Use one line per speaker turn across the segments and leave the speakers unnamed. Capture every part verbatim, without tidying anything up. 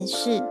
是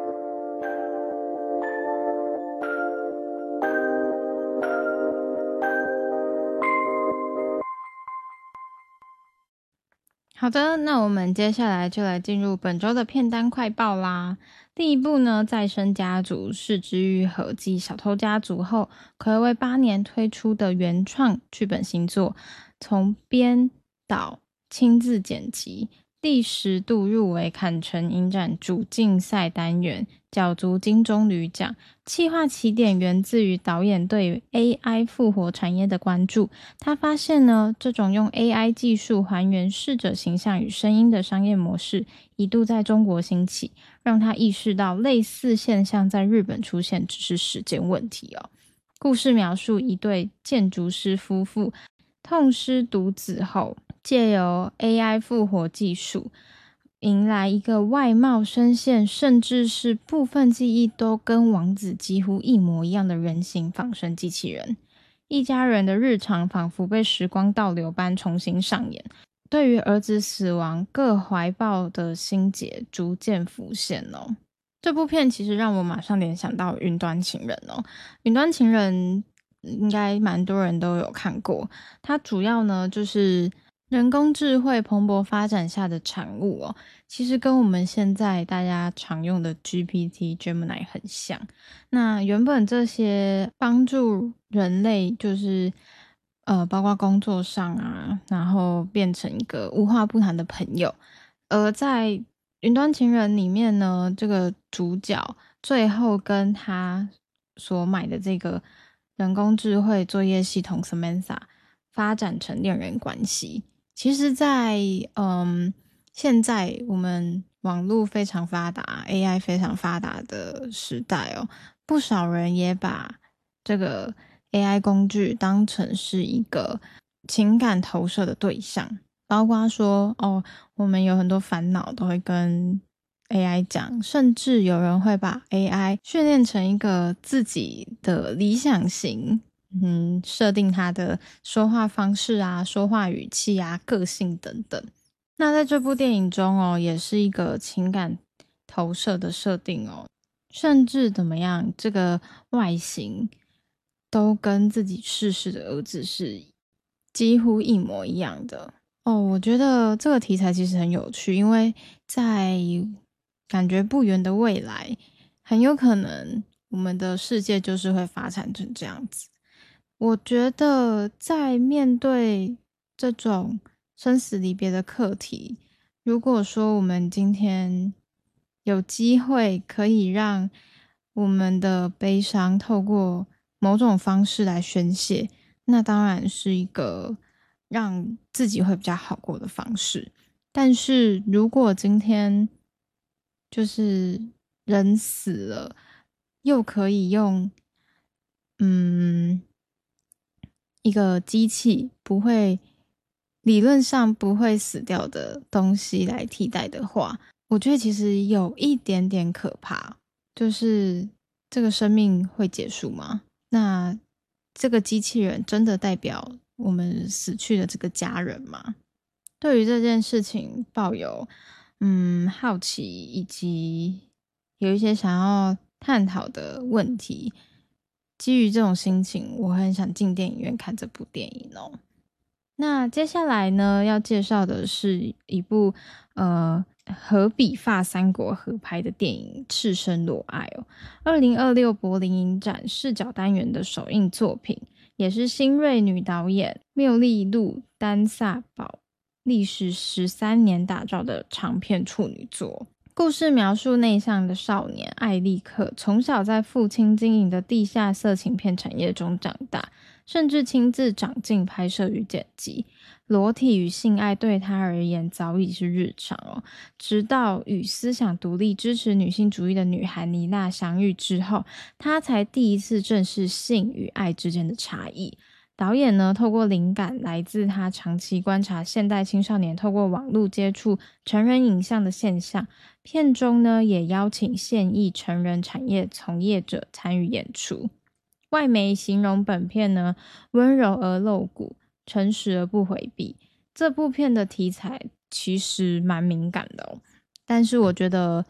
好的，那我们接下来就来进入本周的片单快报啦。第一部呢，再生家族是之愈合继小偷家族后，睽违八年推出的原创剧本新作，从编导亲自剪辑，第十度入围坎城影展主竞赛单元角逐金棕榈奖。企划起点源自于导演对于 A I 复活产业的关注，他发现呢，这种用 A I 技术还原逝者形象与声音的商业模式一度在中国兴起，让他意识到类似现象在日本出现只是时间问题哦。故事描述一对建筑师夫妇痛失独子后，借由 A I 复活技术迎来一个外貌声线甚至是部分记忆都跟王子几乎一模一样的人形仿生机器人。一家人的日常仿佛被时光倒流般重新上演，对于儿子死亡各怀抱的心结逐渐浮现哦。这部片其实让我马上联想到云端情人哦。云端情人应该蛮多人都有看过，它主要呢就是人工智慧蓬勃发展下的产物哦，其实跟我们现在大家常用的 G P T、Gemini 很像。那原本这些帮助人类就是呃，包括工作上啊，然后变成一个无话不谈的朋友。而在云端情人里面呢，这个主角最后跟他所买的这个人工智慧作业系统 Samantha 发展成恋人关系。其实在嗯，现在我们网络非常发达 A I 非常发达的时代哦，不少人也把这个 A I 工具当成是一个情感投射的对象，包括说哦，我们有很多烦恼都会跟 A I 讲，甚至有人会把 A I 训练成一个自己的理想型，嗯，设定他的说话方式啊、说话语气啊、个性等等。那在这部电影中哦，也是一个情感投射的设定哦，甚至怎么样，这个外形都跟自己逝世的儿子是几乎一模一样的哦。我觉得这个题材其实很有趣，因为在感觉不远的未来，很有可能我们的世界就是会发展成这样子。我觉得在面对这种生死离别的课题，如果说我们今天有机会可以让我们的悲伤透过某种方式来宣泄，那当然是一个让自己会比较好过的方式。但是如果今天就是人死了，又可以用嗯一个机器不会理论上不会死掉的东西来替代的话，我觉得其实有一点点可怕，就是这个生命会结束吗？那这个机器人真的代表我们死去的这个家人吗？对于这件事情抱有嗯好奇，以及有一些想要探讨的问题。基于这种心情，我很想进电影院看这部电影哦。那接下来呢，要介绍的是一部呃荷比法三国合拍的电影《赤身裸爱》哦，二零二六柏林影展视角单元的首映作品，也是新锐女导演缪利路丹萨堡历时十三年打造的长片处女作。故事描述内向的少年艾利克从小在父亲经营的地下色情片产业中长大，甚至亲自掌镜拍摄与剪辑。裸体与性爱对他而言早已是日常哦。直到与思想独立、支持女性主义的女孩妮娜相遇之后，他才第一次正视性与爱之间的差异。导演呢，透过灵感来自他长期观察现代青少年透过网络接触成人影像的现象，片中呢也邀请现役成人产业从业者参与演出。外媒形容本片呢温柔而露骨，诚实而不回避。这部片的题材其实蛮敏感的哦，但是我觉得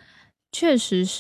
确实是。